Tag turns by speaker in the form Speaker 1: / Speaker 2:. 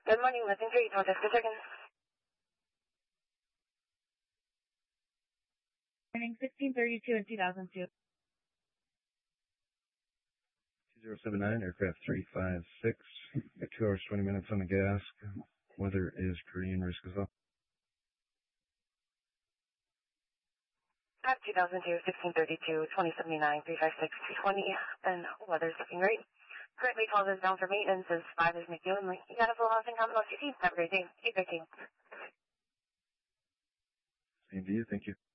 Speaker 1: Good morning, Listen 3, 26 seconds.
Speaker 2: Morning, 1632 in 2002.
Speaker 3: 2079, aircraft 356, 2 hours, 20 minutes on the gas. Weather is green, risk is up.
Speaker 1: 2002, 1632, 2079, 356, 220, and weather's looking great. Currently 12 is down for maintenance, is 5 is McEwenly. You got a full house in common OCC. Have a great day. 813.
Speaker 3: Same to you, thank you.